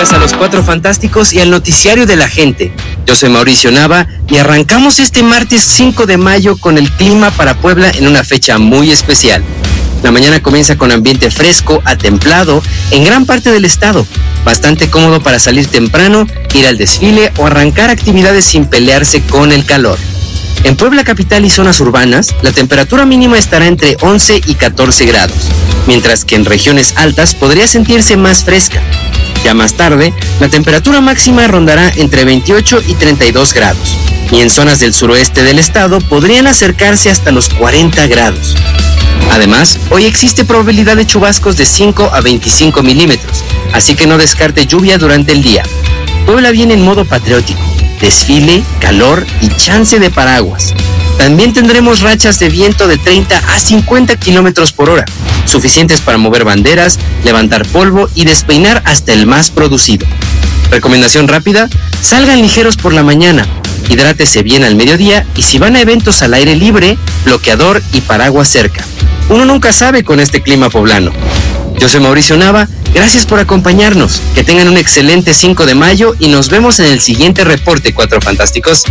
días a los Cuatro Fantásticos y al noticiario de la gente. Yo soy Mauricio Nava y arrancamos este martes 5 de mayo con el clima para Puebla en una fecha muy especial. La mañana comienza con ambiente fresco a templado en gran parte del estado, bastante cómodo para salir temprano, ir al desfile o arrancar actividades sin pelearse con el calor. En Puebla capital y zonas urbanas, la temperatura mínima estará entre 11 y 14 grados, mientras que en regiones altas podría sentirse más fresca. Ya más tarde, la temperatura máxima rondará entre 28 y 32 grados, y en zonas del suroeste del estado podrían acercarse hasta los 40 grados. Además, hoy existe probabilidad de chubascos de 5 a 25 milímetros, así que no descarte lluvia durante el día. Puebla viene en modo patriótico, desfile, calor y chance de paraguas. También tendremos rachas de viento de 30 a 50 kilómetros por hora, suficientes para mover banderas, levantar polvo y despeinar hasta el más producido. Recomendación rápida: salgan ligeros por la mañana, hidrátese bien al mediodía y si van a eventos al aire libre, bloqueador y paraguas cerca. Uno nunca sabe con este clima poblano. Yo soy Mauricio Nava, gracias por acompañarnos, que tengan un excelente 5 de mayo y nos vemos en el siguiente reporte Cuatro Fantásticos.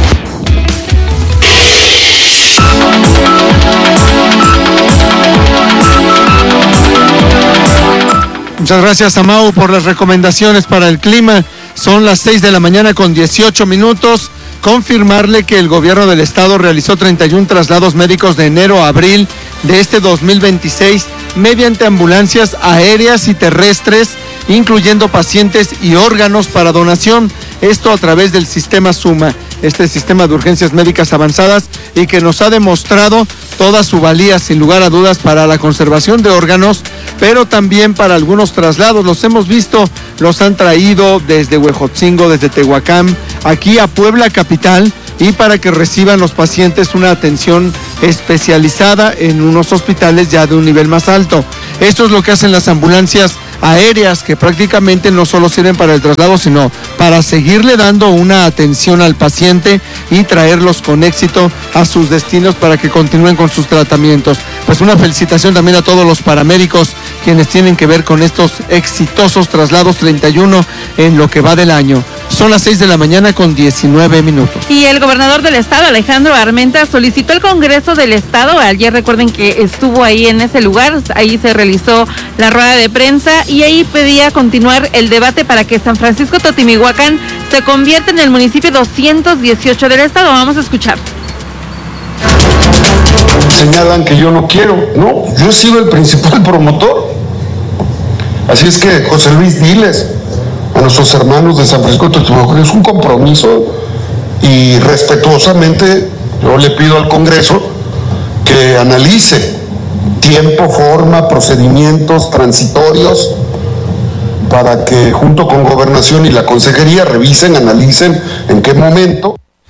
Muchas gracias a Mau por las recomendaciones para el clima. Son las 6 de la mañana con 18 minutos. Confirmarle que el gobierno del estado realizó 31 traslados médicos de enero a abril de este 2026 mediante ambulancias aéreas y terrestres, incluyendo pacientes y órganos para donación. Esto a través del sistema SUMA, este sistema de urgencias médicas avanzadas, y que nos ha demostrado toda su valía, sin lugar a dudas, para la conservación de órganos, pero también para algunos traslados. Los hemos visto, los han traído desde Huejotzingo, desde Tehuacán, aquí a Puebla capital, y para que reciban los pacientes una atención especializada en unos hospitales ya de un nivel más alto. Esto es lo que hacen las ambulancias aéreas, que prácticamente no solo sirven para el traslado, sino para seguirle dando una atención al paciente y traerlos con éxito a sus destinos para que continúen con sus tratamientos. Pues una felicitación también a todos los paramédicos quienes tienen que ver con estos exitosos traslados, 31 en lo que va del año. Son las 6 de la mañana con 19 minutos. Y el gobernador del estado, Alejandro Armenta, solicitó al Congreso del estado. Ayer recuerden que estuvo ahí en ese lugar, ahí se realizó la rueda de prensa y ahí pedía continuar el debate para que San Francisco Totimihuacán se convierta en el municipio 218 del estado. Vamos a escuchar. Señalan que yo no quiero, no, yo he sido el principal promotor. Así es que, José Luis, diles a nuestros hermanos de San Francisco de Totimihuacán, es un compromiso y respetuosamente yo le pido al Congreso que analice tiempo, forma, procedimientos transitorios para que junto con Gobernación y la Consejería revisen, analicen en qué momento.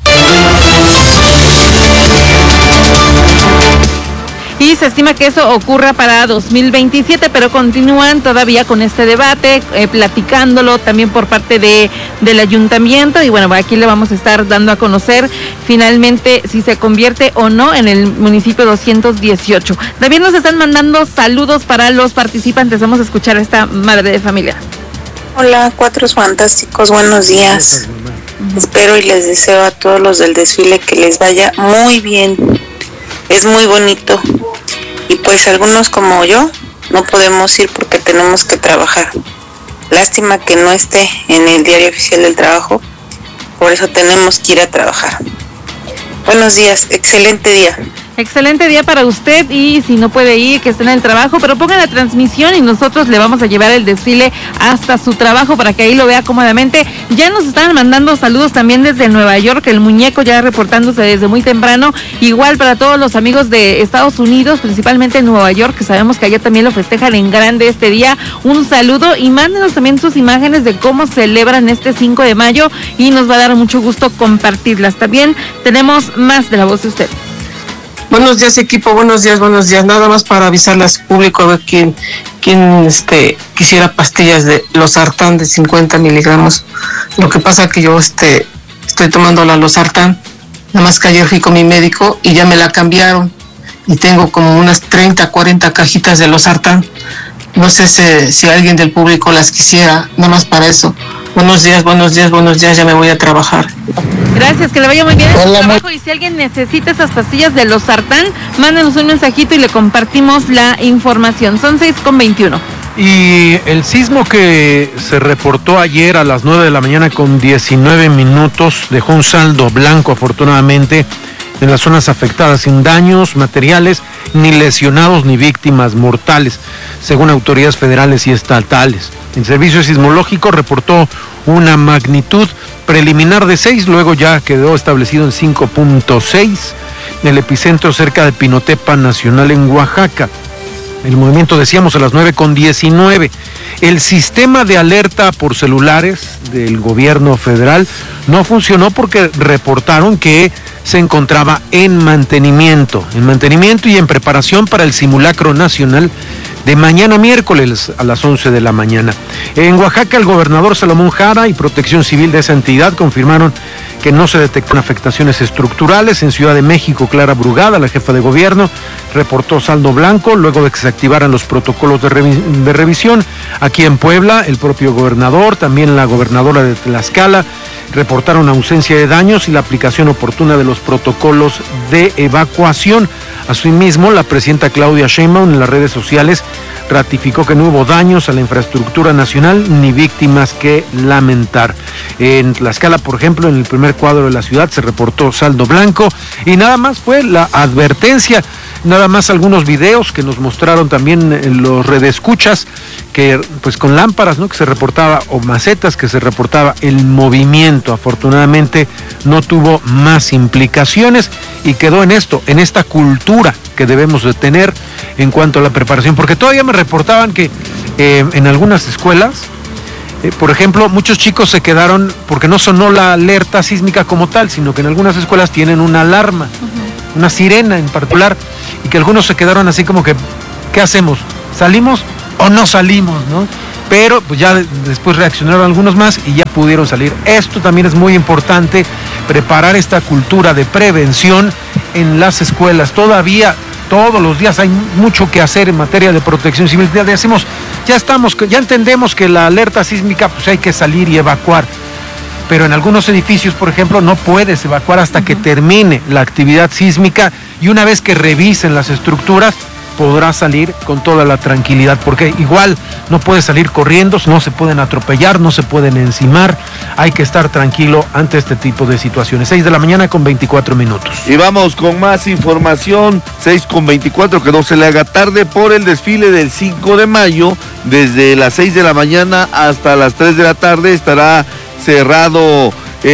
Y se estima que eso ocurra para 2027, pero continúan todavía con este debate, platicándolo también por parte del ayuntamiento. Y bueno, aquí le vamos a estar dando a conocer finalmente si se convierte o no en el municipio 218. También nos están mandando saludos para los participantes. Vamos a escuchar a esta madre de familia. Hola, Cuatro Fantásticos, buenos días. Espero y les deseo a todos los del desfile que les vaya muy bien. Es muy bonito y pues algunos como yo no podemos ir porque tenemos que trabajar. Lástima que no esté en el diario oficial del trabajo, por eso tenemos que ir a trabajar. Buenos días, excelente día. Excelente día para usted, y si no puede ir, que esté en el trabajo, pero ponga la transmisión y nosotros le vamos a llevar el desfile hasta su trabajo para que ahí lo vea cómodamente. Ya nos están mandando saludos también desde Nueva York, el muñeco ya reportándose desde muy temprano, igual para todos los amigos de Estados Unidos, principalmente en Nueva York, que sabemos que allá también lo festejan en grande este día. Un saludo y mándenos también sus imágenes de cómo celebran este 5 de mayo y nos va a dar mucho gusto compartirlas. También tenemos más de la voz de usted. Buenos días, equipo, buenos días. Nada más para avisarles público a ver quién quisiera pastillas de losartán de 50 miligramos. Lo que pasa que yo estoy tomando la losartán, nada más que ayer fui con mi médico y ya me la cambiaron y tengo como unas 30, 40 cajitas de losartán. No sé si alguien del público las quisiera, nada más para eso. Buenos días, ya me voy a trabajar. Gracias, que le vaya muy bien en su trabajo. Y si alguien necesita esas pastillas de losartán, mándenos un mensajito y le compartimos la información. Son 6:21. Y el sismo que se reportó ayer a las 9 de la mañana con 19 minutos dejó un saldo blanco, afortunadamente, en las zonas afectadas, sin daños materiales, ni lesionados, ni víctimas mortales, según autoridades federales y estatales. El Servicio Sismológico reportó una magnitud preliminar de 6, luego ya quedó establecido en 5.6, en el epicentro cerca de Pinotepa Nacional en Oaxaca. El movimiento, decíamos, a las 9:19. El sistema de alerta por celulares del gobierno federal no funcionó porque reportaron que se encontraba en mantenimiento y en preparación para el simulacro nacional de mañana miércoles a las 11 de la mañana. En Oaxaca, el gobernador Salomón Jara y Protección Civil de esa entidad confirmaron que no se detectaron afectaciones estructurales. En Ciudad de México, Clara Brugada, la jefa de gobierno, reportó saldo blanco luego de que se activaran los protocolos de revisión. Aquí en Puebla, el propio gobernador, también la gobernadora de Tlaxcala, reportaron ausencia de daños y la aplicación oportuna de los protocolos de evacuación. Asimismo, la presidenta Claudia Sheinbaum en las redes sociales ratificó que no hubo daños a la infraestructura nacional ni víctimas que lamentar. En Tlaxcala, por ejemplo, en el primer cuadro de la ciudad se reportó saldo blanco y nada más fue la advertencia. Nada más algunos videos que nos mostraron también los redescuchas, que pues con lámparas, ¿no?, que se reportaba, o macetas, que se reportaba el movimiento. Afortunadamente no tuvo más implicaciones y quedó en esto, en esta cultura que debemos de tener en cuanto a la preparación, porque todavía me reportaban que en algunas escuelas, por ejemplo, muchos chicos se quedaron porque no sonó la alerta sísmica como tal, sino que en algunas escuelas tienen una alarma, una sirena en particular, y que algunos se quedaron así como que, ¿qué hacemos? ¿Salimos o no salimos, no? Pero pues ya después reaccionaron algunos más y ya pudieron salir. Esto también es muy importante, preparar esta cultura de prevención en las escuelas. Todavía, todos los días hay mucho que hacer en materia de protección civil. Ya decimos, ya entendemos que la alerta sísmica, pues hay que salir y evacuar. Pero en algunos edificios, por ejemplo, no puedes evacuar hasta que termine la actividad sísmica, y una vez que revisen las estructuras podrás salir con toda la tranquilidad, porque igual no puedes salir corriendo, no se pueden atropellar, no se pueden encimar, hay que estar tranquilo ante este tipo de situaciones. 6 de la mañana con 24 minutos. Y vamos con más información, 6:24, que no se le haga tarde, por el desfile del 5 de mayo, desde las 6 de la mañana hasta las 3 de la tarde estará cerrado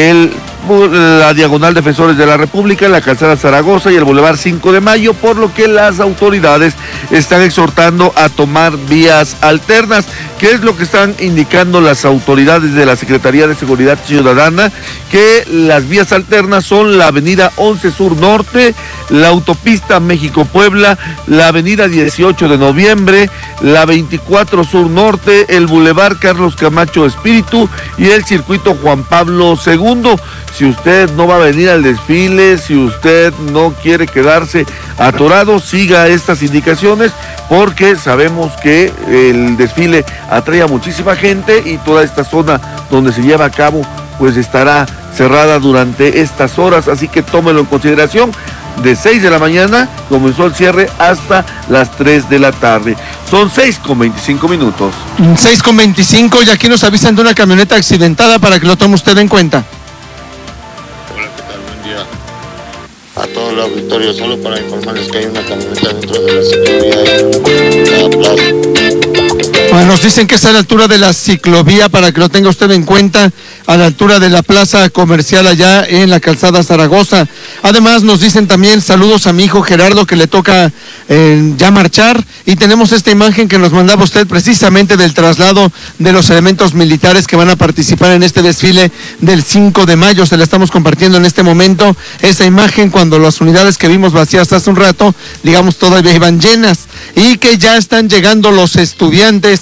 la Diagonal Defensores de la República, la Calzada Zaragoza y el Boulevard 5 de Mayo, por lo que las autoridades están exhortando a tomar vías alternas. ¿Qué es lo que están indicando las autoridades de la Secretaría de Seguridad Ciudadana? Que las vías alternas son la Avenida 11 Sur Norte, la Autopista México-Puebla, la Avenida 18 de Noviembre, la 24 Sur Norte, el Boulevard Carlos Camacho Espíritu y el Circuito Juan Pablo II. Si usted no va a venir al desfile, si usted no quiere quedarse atorado, siga estas indicaciones, porque sabemos que el desfile atrae a muchísima gente y toda esta zona donde se lleva a cabo pues estará cerrada durante estas horas, así que tómelo en consideración. De 6 de la mañana comenzó el cierre hasta las 3 de la tarde. Son 6:25 minutos. 6:25, y aquí nos avisan de una camioneta accidentada para que lo tome usted en cuenta. Hola, ¿qué tal? Buen día a todo el auditorio. Solo para informarles que hay una camioneta dentro de la ciclovía en la plaza. Bueno, nos dicen que está a la altura de la ciclovía, para que lo tenga usted en cuenta, a la altura de la plaza comercial allá en la Calzada Zaragoza. Además nos dicen también saludos a mi hijo Gerardo, que le toca ya marchar, y tenemos esta imagen que nos mandaba usted precisamente del traslado de los elementos militares que van a participar en este desfile del 5 de mayo. Se la estamos compartiendo en este momento, esa imagen cuando las unidades que vimos vacías hace un rato, digamos, todavía iban llenas, y que ya están llegando los estudiantes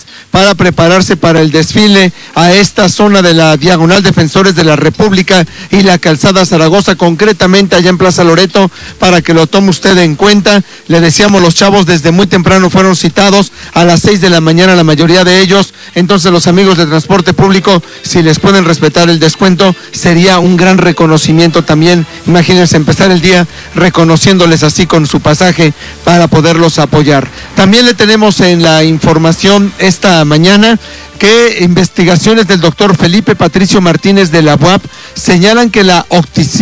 para prepararse para el desfile a esta zona de la Diagonal Defensores de la República y la Calzada Zaragoza, concretamente allá en Plaza Loreto, para que lo tome usted en cuenta. Le decíamos, los chavos desde muy temprano fueron citados a las 6 de la mañana, la mayoría de ellos. Entonces los amigos de transporte público, si les pueden respetar el descuento, sería un gran reconocimiento también. Imagínense empezar el día reconociéndoles así con su pasaje para poderlos apoyar. También le tenemos en la información esta mañana que investigaciones del doctor Felipe Patricio Martínez de la UAP señalan que la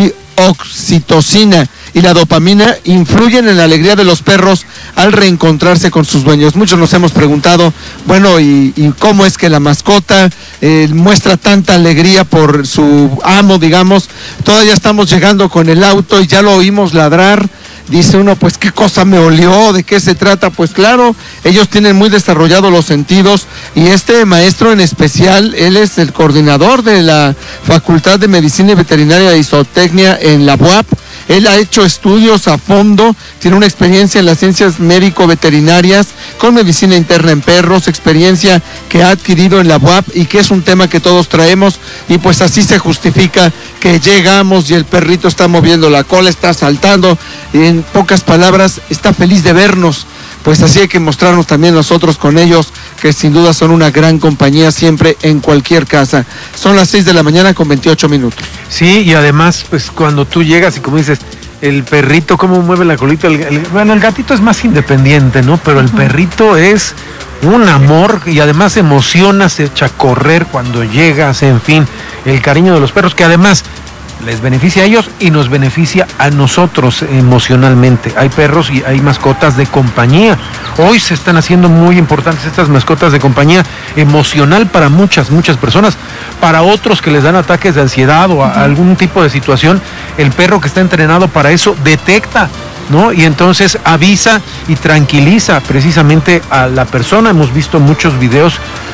oxitocina y la dopamina influyen en la alegría de los perros al reencontrarse con sus dueños. Muchos nos hemos preguntado, bueno, ¿y cómo es que la mascota muestra tanta alegría por su amo, digamos? Todavía estamos llegando con el auto y ya lo oímos ladrar. Dice uno, pues, ¿qué cosa me olió? ¿De qué se trata? Pues claro, ellos tienen muy desarrollados los sentidos y este maestro en especial, él es el coordinador de la Facultad de Medicina y Veterinaria y Zootecnia en la UAP. Él ha hecho estudios a fondo, tiene una experiencia en las ciencias médico-veterinarias, con medicina interna en perros, experiencia que ha adquirido en la UAP y que es un tema que todos traemos, y pues así se justifica que llegamos y el perrito está moviendo la cola, está saltando, y en pocas palabras está feliz de vernos. Pues así hay que mostrarnos también nosotros con ellos, que sin duda son una gran compañía siempre en cualquier casa. Son las 6 de la mañana con 28 minutos. Sí, y además, pues cuando tú llegas y como dices, el perrito, cómo mueve la colita, bueno, el gatito es más independiente, ¿no? Pero el perrito es un amor y además se emociona, se echa a correr cuando llegas, en fin, el cariño de los perros, que además les beneficia a ellos y nos beneficia a nosotros emocionalmente. Hay perros y hay mascotas de compañía. Hoy se están haciendo muy importantes estas mascotas de compañía emocional para muchas personas. Para otros que les dan ataques de ansiedad o algún tipo de situación, el perro que está entrenado para eso detecta, ¿no? Y entonces avisa y tranquiliza precisamente a la persona. Hemos visto muchos videos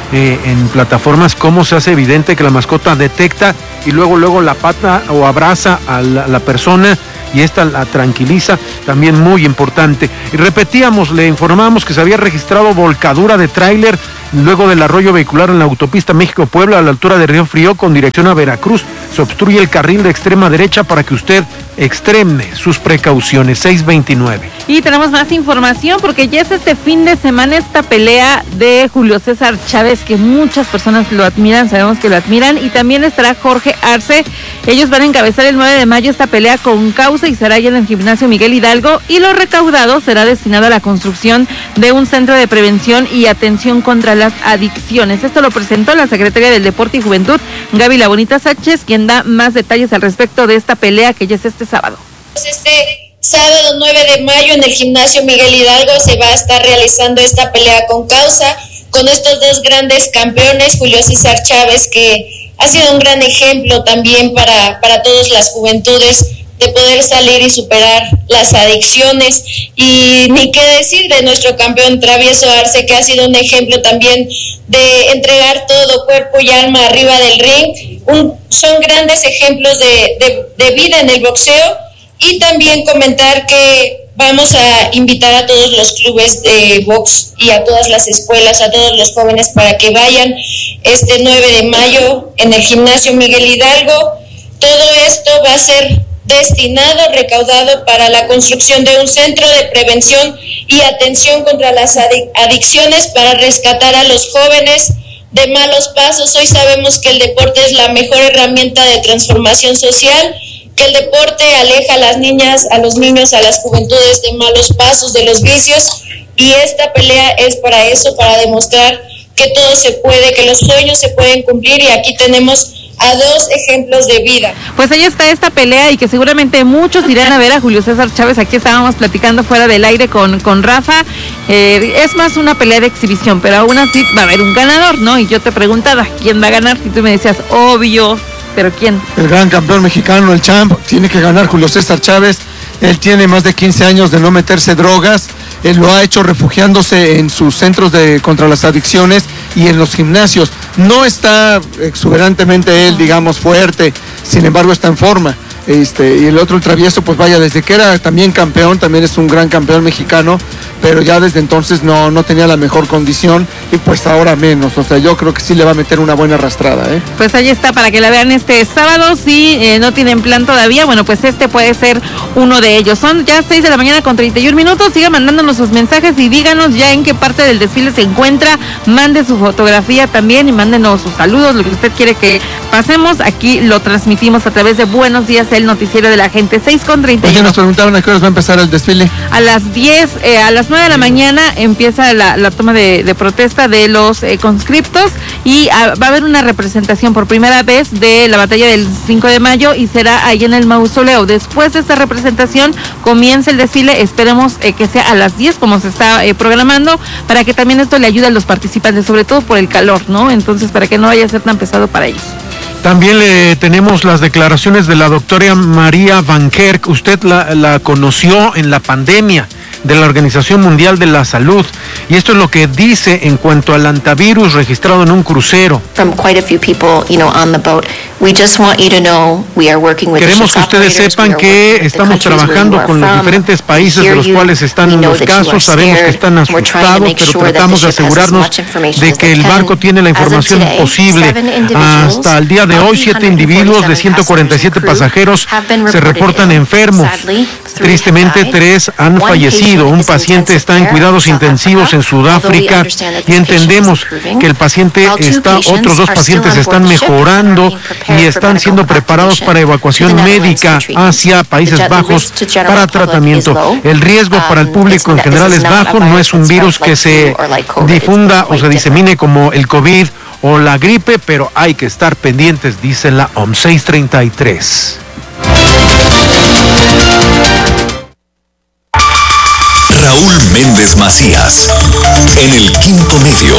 en plataformas cómo se hace evidente que la mascota detecta y luego la pata o abraza a la persona y esta la tranquiliza, también muy importante. Y repetíamos, le informamos que se había registrado volcadura de tráiler luego del arroyo vehicular en la autopista México-Puebla a la altura de Río Frío con dirección a Veracruz. Se obstruye el carril de extrema derecha para que usted extreme sus precauciones. 629. Y tenemos más información porque ya es este fin de semana esta pelea de Julio César Chávez, que muchas personas lo admiran, sabemos que lo admiran, y también estará Jorge Arce. Ellos van a encabezar el 9 de mayo esta pelea con causa y será allá en el gimnasio Miguel Hidalgo, y lo recaudado será destinado a la construcción de un centro de prevención y atención contra las adicciones. Esto lo presentó la secretaria del Deporte y Juventud, Gaby La Bonita Sánchez, quien da más detalles al respecto de esta pelea que ya es este sábado. Este sábado 9 de mayo en el gimnasio Miguel Hidalgo se va a estar realizando esta pelea con causa con estos dos grandes campeones, Julio César Chávez, que ha sido un gran ejemplo también para todas las juventudes de poder salir y superar las adicciones, y ni qué decir de nuestro campeón Travieso Arce, que ha sido un ejemplo también de entregar todo, cuerpo y alma arriba del ring. Son grandes ejemplos de vida en el boxeo. Y también comentar que vamos a invitar a todos los clubes de box y a todas las escuelas, a todos los jóvenes, para que vayan este 9 de mayo en el gimnasio Miguel Hidalgo. Todo esto va a ser destinado, recaudado para la construcción de un centro de prevención y atención contra las adicciones, para rescatar a los jóvenes de malos pasos. Hoy sabemos que el deporte es la mejor herramienta de transformación social, que el deporte aleja a las niñas, a los niños, a las juventudes de malos pasos, de los vicios, y esta pelea es para eso, para demostrar que todo se puede, que los sueños se pueden cumplir, y aquí tenemos a dos ejemplos de vida. Pues ahí está esta pelea, y que seguramente muchos irán a ver a Julio César Chávez. Aquí estábamos platicando fuera del aire con Rafa. Es más una pelea de exhibición, pero aún así va a haber un ganador, ¿no? Y yo te preguntaba, ¿quién va a ganar? Y tú me decías, obvio. ¿Pero quién? El gran campeón mexicano, el champ, tiene que ganar Julio César Chávez. Él tiene más de 15 años de no meterse drogas. Él lo ha hecho refugiándose en sus centros contra las adicciones y en los gimnasios. No está exuberantemente él, digamos, fuerte, sin embargo está en forma. Y el otro, el Travieso, pues vaya, desde que era también campeón, también es un gran campeón mexicano, pero ya desde entonces no tenía la mejor condición y pues ahora menos. O sea, yo creo que sí le va a meter una buena arrastrada, ¿eh? Pues ahí está, para que la vean este sábado. Si no tienen plan todavía, bueno, pues este puede ser uno de ellos. Son ya 6 de la mañana con 31 minutos. Sigan mandándonos sus mensajes y díganos ya en qué parte del desfile se encuentra. Mande su fotografía también y mándenos sus saludos, lo que usted quiere que pasemos. Aquí lo transmitimos a través de Buenos Días, el noticiero de la gente. 6:31. Oye, nos preguntaron a qué horas va a empezar el desfile. A las 10, a las 9 de la mañana empieza la toma de protesta de los conscriptos y va a haber una representación por primera vez de la batalla del 5 de mayo y será ahí en el mausoleo. Después de esta representación comienza el desfile, esperemos que sea a las 10 como se está programando, para que también esto le ayude a los participantes, sobre todo por el calor, ¿no? Entonces, para que no vaya a ser tan pesado para ellos. También le tenemos las declaraciones de la doctora María Van Kerk. Usted la conoció en la pandemia de la Organización Mundial de la Salud. Y esto es lo que dice en cuanto al antivirus registrado en un crucero. Queremos que ustedes sepan que estamos trabajando con los diferentes países de los cuales están los casos. Sabemos que están asustados, pero tratamos de asegurarnos de que el barco tiene la información posible. Hasta el día de hoy, 7 individuos de 147 pasajeros se reportan enfermos. Tristemente, 3 han fallecido. Un paciente está en cuidados intensivos en Sudáfrica y entendemos que otros 2 pacientes están mejorando y están siendo preparados para evacuación médica hacia Países Bajos para tratamiento. El riesgo para el público en general es bajo, no es un virus que se difunda o se disemine como el COVID o la gripe, pero hay que estar pendientes, dice la OMS. 6:33. Raúl Méndez Macías, en el Quinto Medio.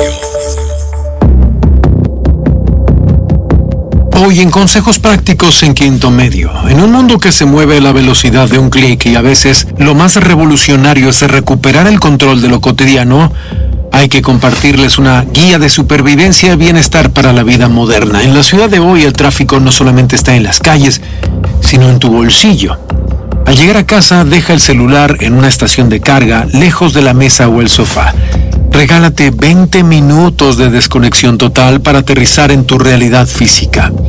Hoy en Consejos Prácticos en Quinto Medio. En un mundo que se mueve a la velocidad de un clic y a veces lo más revolucionario es recuperar el control de lo cotidiano, hay que compartirles una guía de supervivencia y bienestar para la vida moderna. En la ciudad de hoy el tráfico no solamente está en las calles, sino en tu bolsillo. Al llegar a casa, deja el celular en una estación de carga, lejos de la mesa o el sofá. Regálate 20 minutos de desconexión total para aterrizar en tu realidad física.